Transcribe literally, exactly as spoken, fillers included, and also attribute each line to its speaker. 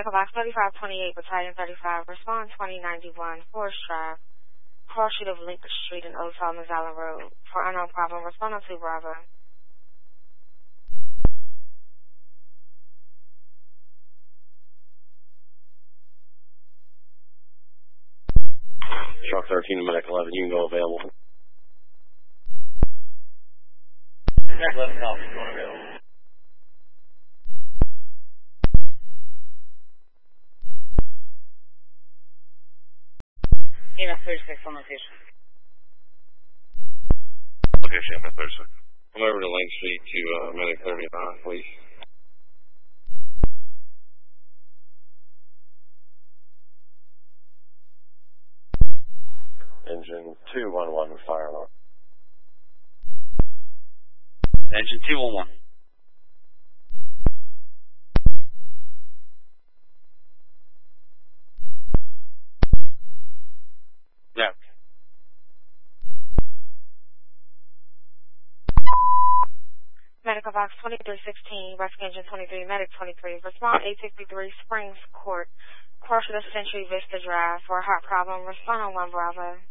Speaker 1: Medical Box thirty-five twenty-eight, Battalion thirty-five, respond twenty ninety-one, Forest Drive, cross street of Lincoln Street and Old Solomon Island Road. For unknown problem, respond on two Bravo.
Speaker 2: Truck thirteen to Medic eleven, you can go available.
Speaker 3: Medic eleven, copy, going available. E M F thirty-six on location.
Speaker 2: Location, E M F thirty-six. Come over to Lane Street to uh, Medic thirty-five, please. Engine two one one, fire alarm.
Speaker 3: Engine two one one.
Speaker 2: Yeah.
Speaker 1: Medical Box twenty-three sixteen, Rescue Engine twenty-three, Medic twenty-three, respond eight sixty-three Springs Court, cross street of Century Vista Drive. For a hot problem, respond on one Bravo.